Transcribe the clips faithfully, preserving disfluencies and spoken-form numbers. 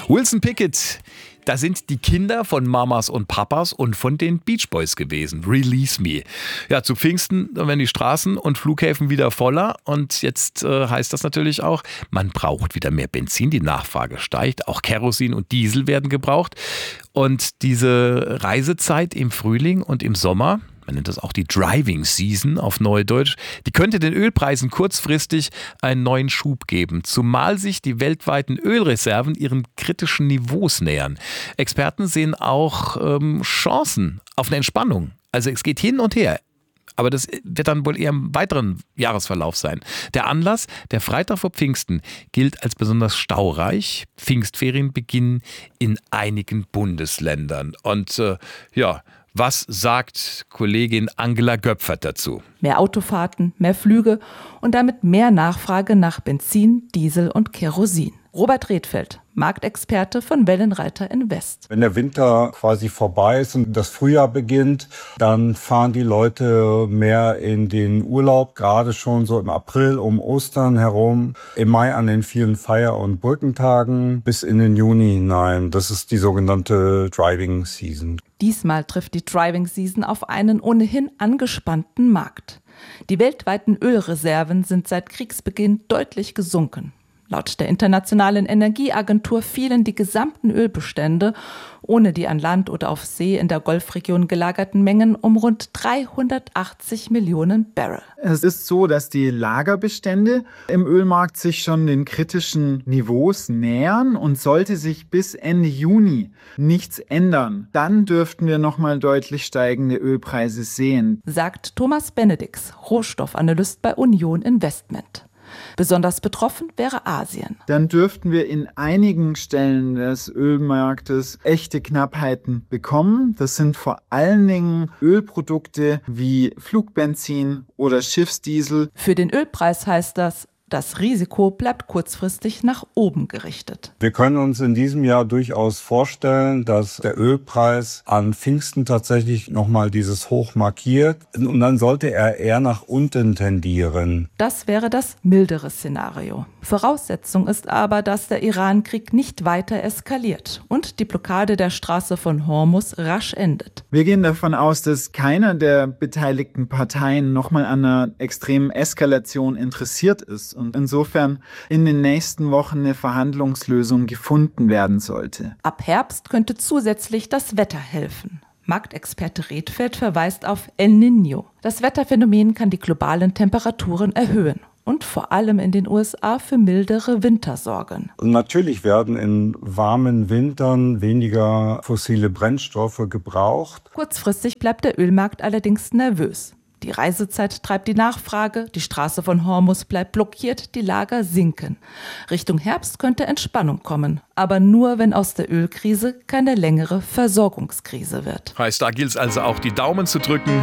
Wilson Pickett, da sind die Kinder von Mamas und Papas und von den Beach Boys gewesen. Release Me. Ja, zu Pfingsten werden die Straßen und Flughäfen wieder voller. Und jetzt äh, heißt das natürlich auch, man braucht wieder mehr Benzin. Die Nachfrage steigt. Auch Kerosin und Diesel werden gebraucht. Und diese Reisezeit im Frühling und im Sommer, man nennt das auch die Driving Season auf Neudeutsch, die könnte den Ölpreisen kurzfristig einen neuen Schub geben, zumal sich die weltweiten Ölreserven ihren kritischen Niveaus nähern. Experten sehen auch ähm, Chancen auf eine Entspannung. Also es geht hin und her. Aber das wird dann wohl eher im weiteren Jahresverlauf sein. Der Anlass, der Freitag vor Pfingsten, gilt als besonders staureich. Pfingstferien beginnen in einigen Bundesländern. Und äh, ja, was sagt Kollegin Angela Göpfert dazu? Mehr Autofahrten, mehr Flüge und damit mehr Nachfrage nach Benzin, Diesel und Kerosin. Robert Redfeld, Marktexperte von Wellenreiter Invest. Wenn der Winter quasi vorbei ist und das Frühjahr beginnt, dann fahren die Leute mehr in den Urlaub, gerade schon so im April um Ostern herum, im Mai an den vielen Feier- und Brückentagen bis in den Juni hinein. Das ist die sogenannte Driving Season. Diesmal trifft die Driving Season auf einen ohnehin angespannten Markt. Die weltweiten Ölreserven sind seit Kriegsbeginn deutlich gesunken. Laut der Internationalen Energieagentur fielen die gesamten Ölbestände, ohne die an Land oder auf See in der Golfregion gelagerten Mengen, um rund dreihundertachtzig Millionen Barrel. Es ist so, dass die Lagerbestände im Ölmarkt sich schon den kritischen Niveaus nähern und sollte sich bis Ende Juni nichts ändern, dann dürften wir nochmal deutlich steigende Ölpreise sehen, sagt Thomas Benedix, Rohstoffanalyst bei Union Investment. Besonders betroffen wäre Asien. Dann dürften wir in einigen Stellen des Ölmarktes echte Knappheiten bekommen. Das sind vor allen Dingen Ölprodukte wie Flugbenzin oder Schiffsdiesel. Für den Ölpreis heißt das, das Risiko bleibt kurzfristig nach oben gerichtet. Wir können uns in diesem Jahr durchaus vorstellen, dass der Ölpreis an Pfingsten tatsächlich nochmal dieses Hoch markiert. Und dann sollte er eher nach unten tendieren. Das wäre das mildere Szenario. Voraussetzung ist aber, dass der Iran-Krieg nicht weiter eskaliert und die Blockade der Straße von Hormuz rasch endet. Wir gehen davon aus, dass keiner der beteiligten Parteien nochmal an einer extremen Eskalation interessiert ist. Und insofern in den nächsten Wochen eine Verhandlungslösung gefunden werden sollte. Ab Herbst könnte zusätzlich das Wetter helfen. Marktexperte Redfeld verweist auf El Niño. Das Wetterphänomen kann die globalen Temperaturen erhöhen und vor allem in den U S A für mildere Winter sorgen. Und natürlich werden in warmen Wintern weniger fossile Brennstoffe gebraucht. Kurzfristig bleibt der Ölmarkt allerdings nervös. Die Reisezeit treibt die Nachfrage, die Straße von Hormuz bleibt blockiert, die Lager sinken. Richtung Herbst könnte Entspannung kommen, aber nur, wenn aus der Ölkrise keine längere Versorgungskrise wird. Heißt, da gilt es also auch, die Daumen zu drücken.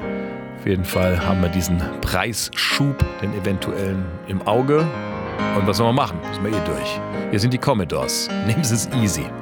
Auf jeden Fall haben wir diesen Preisschub, den eventuellen, im Auge. Und was soll man machen? Müssen wir eh durch. Wir sind die Commodores. Nehmen Sie es easy.